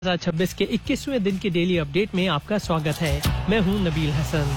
2026 के 21वें दिन के डेली अपडेट में आपका स्वागत है। मैं हूं Nabeel Hasan.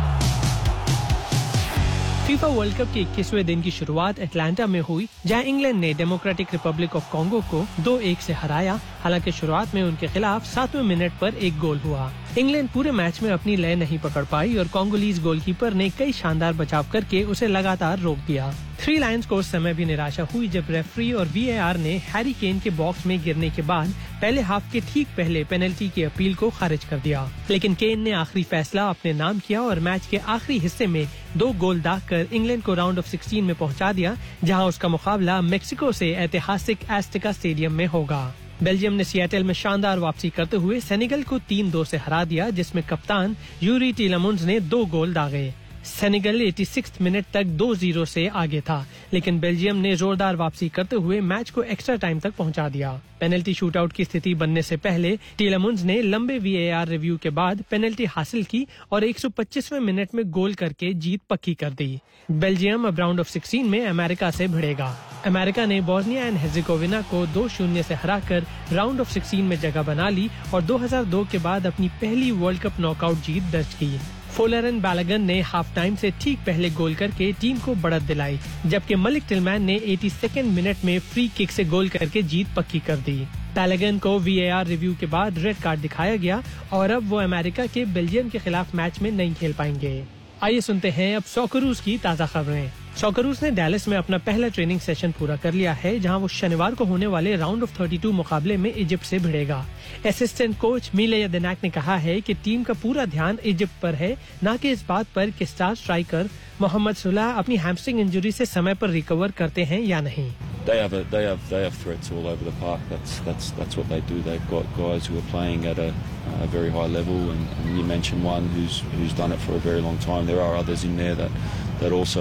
FIFA world cup के 21वें दिन की शुरुआत एटलांटा में हुई, जहां इंग्लैंड ने डेमोक्रेटिक रिपब्लिक ऑफ कॉन्गो को 2-1 से हराया। हालांकि शुरुआत में उनके खिलाफ 7वें मिनट पर एक गोल हुआ। इंग्लैंड पूरे मैच में अपनी लय नहीं पकड़ पाई और कॉन्गोलीज गोलकीपर ने कई शानदार बचाव करके उसे लगातार रोक दिया। थ्री लायंस को उस समय भी निराशा हुई जब रेफरी और वीएआर ने हैरी केन के बॉक्स में गिरने के बाद पहले हाफ के ठीक पहले पेनल्टी की अपील को खारिज कर दिया। लेकिन केन ने आखिरी फैसला अपने नाम किया और मैच के आखिरी हिस्से में 2 गोल दागकर इंग्लैंड को राउंड ऑफ 16 में पहुंचा दिया, जहां उसका मुकाबला मेक्सिको से ऐतिहासिक एस्टेका स्टेडियम में होगा। बेल्जियम ने सिएटल में शानदार वापसी करते हुए सेनेगल को 3-2 से हरा दिया, जिसमें कप्तान यूरी टीलेमुंड्स ने 2 गोल दागे। सेनेगल 86 मिनट तक 2-0 से आगे था, लेकिन बेल्जियम ने जोरदार वापसी करते हुए मैच को एक्स्ट्रा टाइम तक पहुंचा दिया। पेनल्टी शूटआउट की स्थिति बनने से पहले टीलेमुंड्स ने लंबे वीएआर रिव्यू के बाद पेनल्टी हासिल की और 125वें मिनट में गोल करके जीत पक्की कर दी। बेल्जियम अब राउंड ऑफ 16 में अमेरिका से भिड़ेगा। अमेरिका ने बोस्निया एंड हेर्जेगोविना को 2-0 से हराकर राउंड ऑफ 16 में जगह बना ली और 2002 के बाद अपनी पहली वर्ल्ड कप नॉकआउट जीत दर्ज की। फोलरन बैलगन ने हाफ टाइम से ठीक पहले गोल करके टीम को बढ़त दिलाई, जबकि मलिक टिलमैन ने 82nd मिनट में फ्री किक से गोल करके जीत पक्की कर दी। बैलगन को वीएआर रिव्यू के बाद रेड कार्ड दिखाया गया और अब वो अमेरिका के बेल्जियम के खिलाफ मैच में नहीं खेल पाएंगे। आइए सुनते हैं अब सॉकरूज की ताज़ा खबरें। सॉकरूज ने डैलस में अपना पहला ट्रेनिंग सेशन पूरा कर लिया है, जहां वो शनिवार को होने वाले राउंड ऑफ 32 मुकाबले में इजिप्ट से भिड़ेगा। असिस्टेंट कोच मीले यदेनाक ने कहा है कि टीम का पूरा ध्यान इजिप्ट पर है, न कि इस बात पर कि स्टार स्ट्राइकर मोहम्मद सुलाह अपनी हैमस्ट्रिंग इंजरी से समय पर रिकवर करते हैं या नहीं। They have threats all over the park. That's what they do. They've got guys who are playing at a very high level, and you mentioned one who's done it for a very long time. There are others in there that also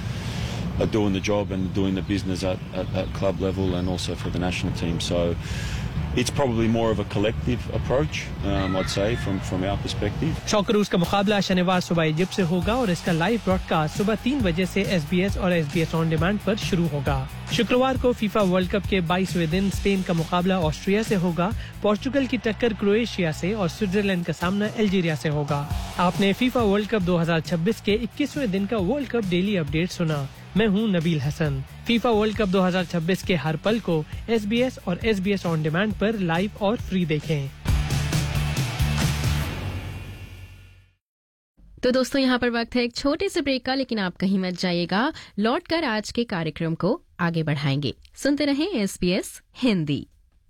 are doing the job and doing the business at club level and also for the national team. So it's probably more of a collective approach, I'd say, from our perspective. सॉकरूज का मुकाबला शनिवार सुबह Egypt से होगा और इसका live broadcast सुबह 3 बजे से SBS और SBS ऑन डिमांड पर शुरू होगा। शुक्रवार को फीफा वर्ल्ड कप के 22वें दिन स्पेन का मुकाबला ऑस्ट्रिया से होगा, पोर्चुगल की टक्कर क्रोएशिया से और स्विट्जरलैंड का सामना अल्जीरिया से होगा। आपने फीफा वर्ल्ड कप 2026 के 21वें दिन का वर्ल्ड कप डेली अपडेट सुना। मैं हूं Nabeel Hasan. FIFA world cup 2026 के हर पल को SBS और SBS ऑन डिमांड पर लाइव और फ्री देखें। तो दोस्तों, यहाँ पर वक्त है एक छोटे से ब्रेक का, लेकिन आप कहीं मत जाइएगा। लौटकर आज के कार्यक्रम को आगे बढ़ाएंगे। सुनते रहें SBS Hindi.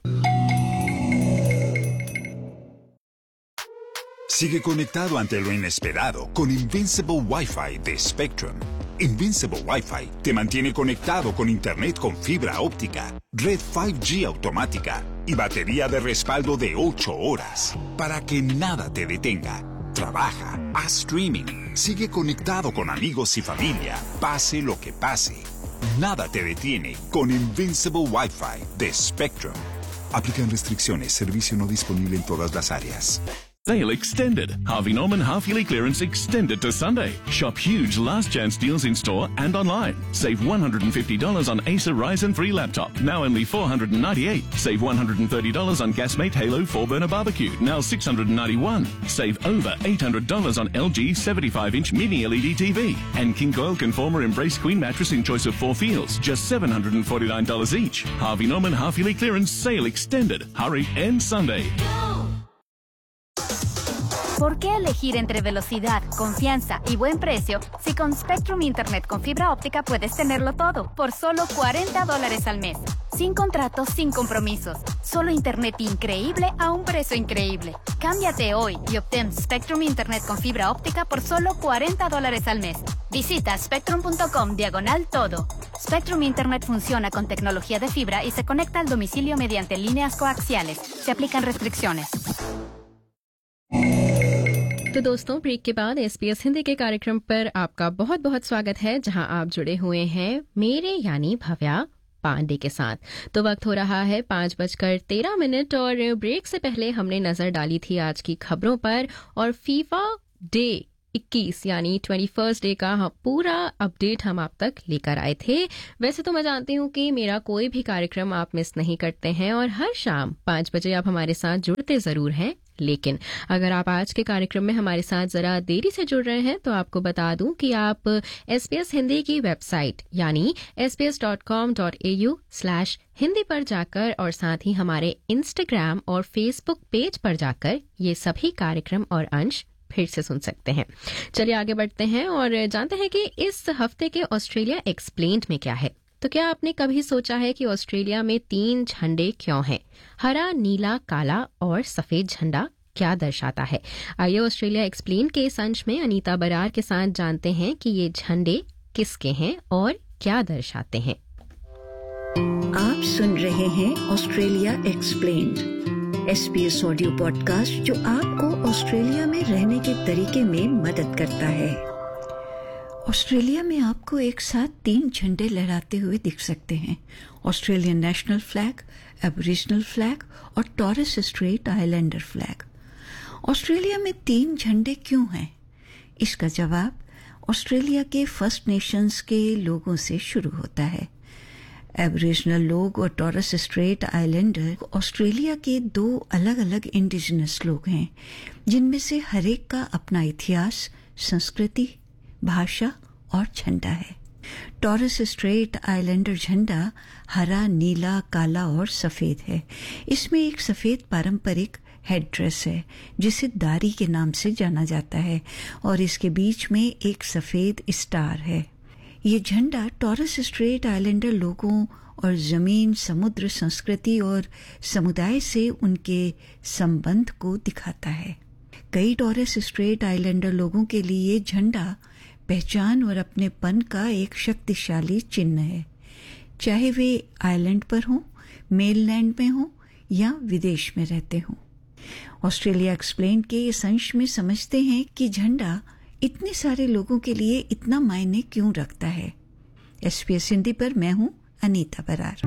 Sigue conectado ante lo inesperado con Invincible Wi-Fi de Spectrum. Invincible Wi-Fi te mantiene conectado con internet con fibra óptica, red 5G automática y batería de respaldo de 8 horas para que nada te detenga. Trabaja, haz streaming, sigue conectado con amigos y familia, pase lo que pase. Nada te detiene con Invincible Wi-Fi de Spectrum. Aplican restricciones, servicio no disponible en todas las áreas. Sale extended. Harvey Norman half-yearly clearance extended to Sunday. Shop huge last chance deals in store and online. Save $150 on Acer Ryzen 3 laptop, now only $498. Save $130 on Gasmate Halo 4-burner barbecue, now $691. Save over $800 on LG 75-inch mini LED TV. And King Coil Conformer Embrace Queen mattress in choice of 4 feels, just $749 each. Harvey Norman half-yearly clearance sale extended. Hurry, end Sunday. ¿Por qué elegir entre velocidad, confianza y buen precio si con Spectrum Internet con fibra óptica puedes tenerlo todo por solo $40 al mes? Sin contratos, sin compromisos. Solo Internet increíble a un precio increíble. Cámbiate hoy y obtén Spectrum Internet con fibra óptica por solo $40 al mes. Visita spectrum.com/todo. Spectrum Internet funciona con tecnología de fibra y se conecta al domicilio mediante líneas coaxiales. Se aplican restricciones. तो दोस्तों, break के बाद SBS Hindi के कार्यक्रम पर आपका बहुत बहुत स्वागत है, जहां आप जुड़े हुए हैं मेरे यानी भव्या पांडे के साथ। तो वक्त हो रहा है 5:13 और ब्रेक से पहले हमने नजर डाली थी आज की खबरों पर और फीफा डे 21 यानी 21 डे का पूरा अपडेट हम आप तक लेकर आए थे। वैसे तो मैं जानती हूँ कि मेरा कोई भी कार्यक्रम आप मिस नहीं करते हैं और हर शाम 5 बजे आप हमारे साथ जुड़ते जरूर हैं, लेकिन अगर आप आज के कार्यक्रम में हमारे साथ जरा देरी से जुड़ रहे हैं तो आपको बता दूं कि आप SBS हिंदी की वेबसाइट यानी sbs.com.au/हिंदी पर जाकर और साथ ही हमारे इंस्टाग्राम और फेसबुक पेज पर जाकर ये सभी कार्यक्रम और अंश फिर से सुन सकते हैं। चलिए आगे बढ़ते हैं और जानते हैं कि इस हफ्ते के ऑस्ट्रेलिया एक्सप्लेन्ड में क्या है। तो क्या आपने कभी सोचा है कि ऑस्ट्रेलिया में 3 झंडे क्यों हैं? हरा, नीला, काला और सफेद झंडा क्या दर्शाता है? आइए ऑस्ट्रेलिया एक्सप्लेन के इस अंश में अनीता बरार के साथ जानते हैं कि ये झंडे किसके हैं और क्या दर्शाते हैं। आप सुन रहे हैं Australia explained, SBS audio podcast जो आपको ऑस्ट्रेलिया में रहने के तरीके में मदद करता है। ऑस्ट्रेलिया में आपको एक साथ 3 झंडे लहराते हुए दिख सकते हैं। Australian national flag, aboriginal flag और taurus Strait Islander flag. Australia में 3 झंडे क्यों हैं? इसका जवाब ऑस्ट्रेलिया के फर्स्ट नेशंस के लोगों से शुरू होता है। एबोरिजिनल लोग और टॉरस स्ट्रेट आइलैंडर ऑस्ट्रेलिया के 2 अलग अलग इंडिजिनस लोग हैं, जिनमें से हर एक का अपना इतिहास, संस्कृति, भाषा और झंडा है। टॉरस स्ट्रेट आइलैंडर झंडा हरा, नीला, काला और सफेद है। इसमें एक सफेद पारंपरिक हेड ड्रेस है जिसे दारी के नाम से जाना जाता है और इसके बीच में एक सफेद स्टार है। ये झंडा टॉरस स्ट्रेट आइलैंडर लोगों और जमीन, समुद्र, संस्कृति और समुदाय से उनके संबंध को दिखाता है। कई टॉरस स्ट्रेट आइलैंडर लोगों के लिए झंडा पहचान और अपनेपन का एक शक्तिशाली चिन्ह है, चाहे वे आइलैंड पर हों, मेनलैंड में हों या विदेश में रहते हों। ऑस्ट्रेलिया एक्सप्लेन के इस अंश में समझते हैं कि झंडा इतने सारे लोगों के लिए इतना मायने क्यों रखता है। SBS हिंदी पर मैं हूं Anita Brar.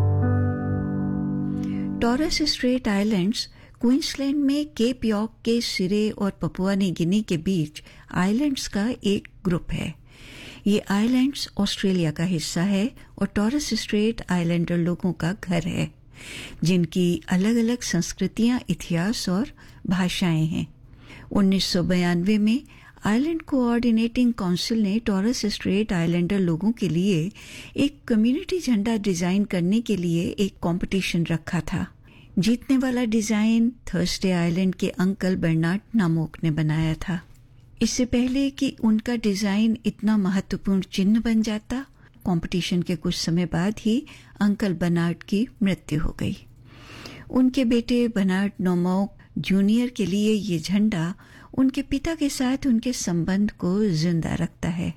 Taurus straight islands Queensland में केप यॉर्क के सिरे और पपुआ न्यू गिनी के बीच आइलैंड्स का एक ग्रुप है। ये आइलैंड्स ऑस्ट्रेलिया का हिस्सा है और टॉरस स्ट्रेट आइलैंडर लोगों का घर है, जिनकी अलग अलग संस्कृतियां, इतिहास और भाषाएं हैं। 1992 में आइलैंड कोऑर्डिनेटिंग काउंसिल ने टॉरस स्ट्रेट आइलैंडर लोगों के लिए एक कम्युनिटी झंडा डिजाइन करने के लिए एक कंपटीशन रखा था। जीतने वाला डिजाइन थर्सडे आइलैंड के अंकल बर्नार्ड नामोक ने बनाया था। इससे पहले कि उनका डिजाइन इतना महत्वपूर्ण चिन्ह बन जाता, कंपटीशन के कुछ समय बाद ही अंकल बर्नार्ड की मृत्यु हो गई। उनके बेटे बर्नार्ड नामोक जूनियर के लिए ये झंडा उनके पिता के साथ उनके संबंध को जिंदा रखता है।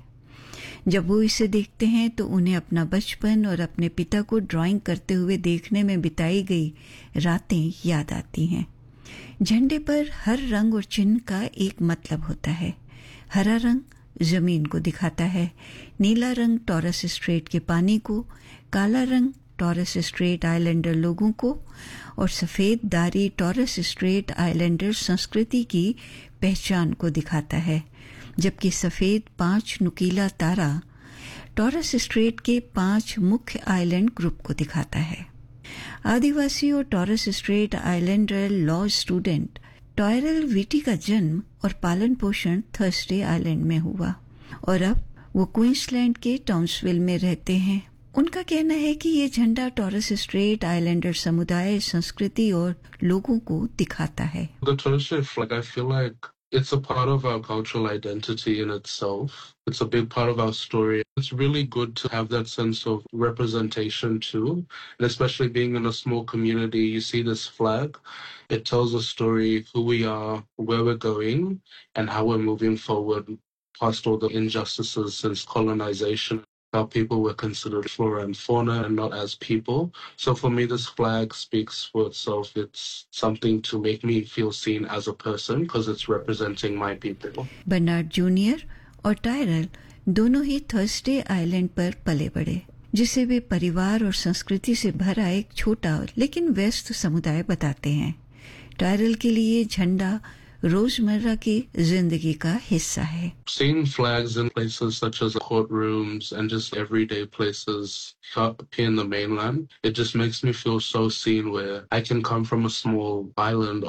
जब वो इसे देखते हैं तो उन्हें अपना बचपन और अपने पिता को ड्राइंग करते हुए देखने में बिताई गई रातें याद आती हैं। झंडे पर हर रंग और चिन्ह का एक मतलब होता है। हरा रंग जमीन को दिखाता है, नीला रंग टॉरस स्ट्रेट के पानी को, काला रंग टॉरस स्ट्रेट आइलैंडर लोगों को और सफेद दारी टॉरस स्ट्रेट आइलैंडर संस्कृति की पहचान को दिखाता है, जबकि सफेद 5 नुकीला तारा टॉरस स्ट्रेट के 5 मुख्य आइलैंड ग्रुप को दिखाता है। आदिवासी और taurus Strait Islander law student टॉयरल witty का जन्म और पालन पोषण थर्सडे आइलैंड में हुआ और अब वो क्वींसलैंड के टाउन्सविल में रहते हैं। उनका कहना है कि ये झंडा टॉरस स्ट्रेट आइलैंडर समुदाय, संस्कृति और लोगों को दिखाता है। The Torres Strait flag, I feel like it's a part of our cultural identity in itself. It's a big part of our story. It's really good to have that sense of representation too. And especially being in a small community, you see this flag. It tells a story, who we are, where we're going, and how we're moving forward past all the injustices since colonization. How people were considered flora and fauna and not as people. So for me, this flag speaks for itself. It's something to make me feel seen as a person because it's representing my people. Bernard junior और Tyrell दोनों ही Thursday island पर पले बड़े, जिसे वे परिवार और संस्कृति से भरा एक छोटा लेकिन व्यस्त समुदाय बताते हैं। टायरल के लिए झंडा रोजमर्रा की जिंदगी का हिस्सा है। Seeing flags in places such as courtrooms and just everyday places here in the mainland, it just makes me feel so seen, where I can come from a small island